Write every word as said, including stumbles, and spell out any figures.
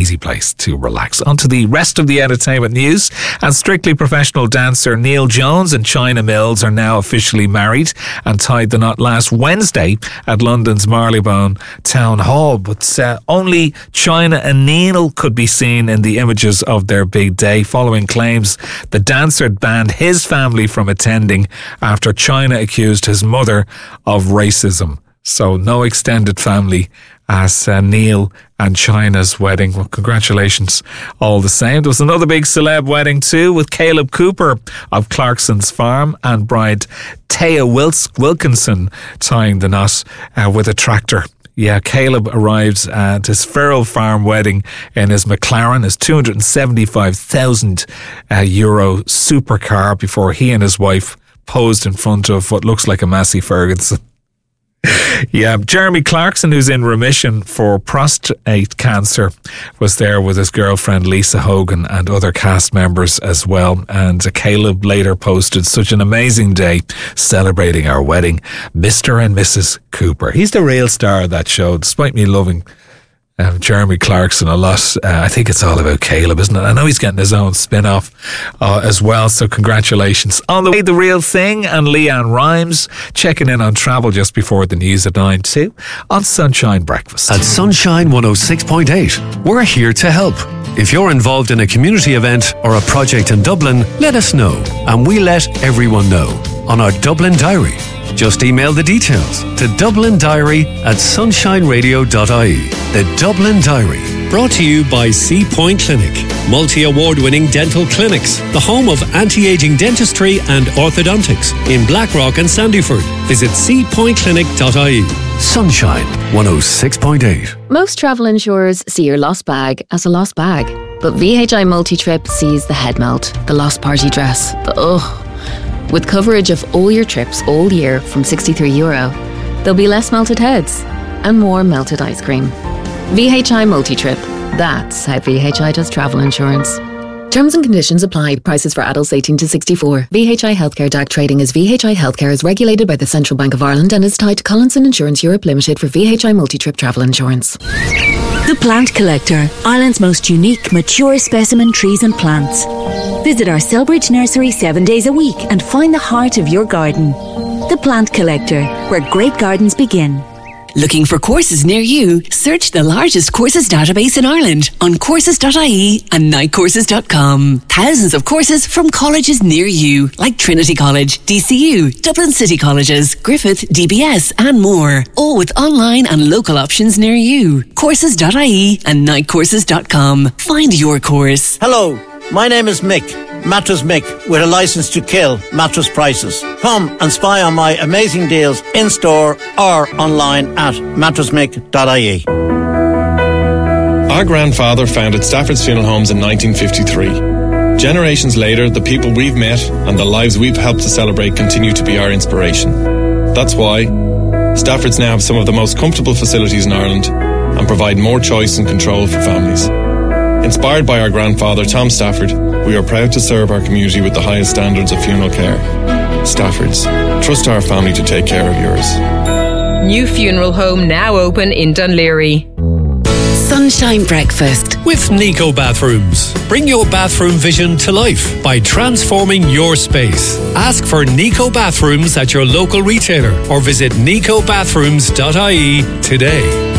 easy place to relax. On to the rest of the entertainment news. And Strictly Professional dancer Neil Jones and China Mills are now officially married and tied the knot last Wednesday at London's Marylebone Town Hall. But uh, only China and Neil could be seen in the images of their big day, following claims the dancer had banned his family from attending after China accused his mother of racism. So no extended family as uh, Neil and China's wedding. Well, congratulations all the same. There was another big celeb wedding too, with Caleb Cooper of Clarkson's Farm and bride Taya Wils- Wilkinson tying the knot uh, with a tractor. Yeah, Caleb arrives at his Ferrell Farm wedding in his McLaren, his two hundred seventy-five thousand uh, euro supercar, before he and his wife posed in front of what looks like a Massey Ferguson. Yeah, Jeremy Clarkson, who's in remission for prostate cancer, was there with his girlfriend Lisa Hogan and other cast members as well. And Caleb later posted, "Such an amazing day celebrating our wedding, Mister and Missus Cooper." He's the real star of that show, despite me loving Um, Jeremy Clarkson a lot. Uh, I think it's all about Caleb, isn't it? I know he's getting his own spin-off uh, as well, so congratulations. On the way, The Real Thing and Leanne Rimes checking in on travel just before the news at nine too on Sunshine Breakfast. At Sunshine one oh six point eight, we're here to help. If you're involved in a community event or a project in Dublin, let us know, and we let everyone know on our Dublin Diary. Just email the details to Dublin Diary at sunshine radio dot I E. The Dublin Diary. Brought to you by C Point Clinic, multi-award-winning dental clinics, the home of anti-aging dentistry and orthodontics in Blackrock and Sandyford. Visit c point clinic dot I E. Sunshine one oh six point eight. Most travel insurers see your lost bag as a lost bag, but V H I Multi-Trip sees the head melt, the lost party dress, the ugh. With coverage of all your trips all year from sixty-three euro, there'll be less melted heads and more melted ice cream. V H I Multi-Trip. That's how V H I does travel insurance. Terms and conditions apply. Prices for adults eighteen to sixty-four. V H I Healthcare D A C trading as V H I Healthcare is regulated by the Central Bank of Ireland and is tied to Collinson Insurance Europe Limited for V H I Multi-Trip travel insurance. The Plant Collector, Ireland's most unique, mature specimen trees and plants. Visit our Selbridge nursery seven days a week and find the heart of your garden. The Plant Collector, where great gardens begin. Looking for courses near you? Search the largest courses database in Ireland on courses dot I E and night courses dot com. Thousands of courses from colleges near you, like Trinity College, D C U, Dublin City Colleges, Griffith, D B S and more. All with online and local options near you. courses dot I E and night courses dot com. Find your course. Hello, my name is Mick, Mattress Mick, with a license to kill mattress prices. Come and spy on my amazing deals in-store or online at mattress mick dot I E. Our grandfather founded Stafford's Funeral Homes in nineteen fifty-three. Generations later, the people we've met and the lives we've helped to celebrate continue to be our inspiration. That's why Stafford's now have some of the most comfortable facilities in Ireland and provide more choice and control for families. Inspired by our grandfather, Tom Stafford, we are proud to serve our community with the highest standards of funeral care. Stafford's. Trust our family to take care of yours. New funeral home now open in Dunleary. Sunshine Breakfast with Nico Bathrooms. Bring your bathroom vision to life by transforming your space. Ask for Nico Bathrooms at your local retailer or visit nico bathrooms dot I E today.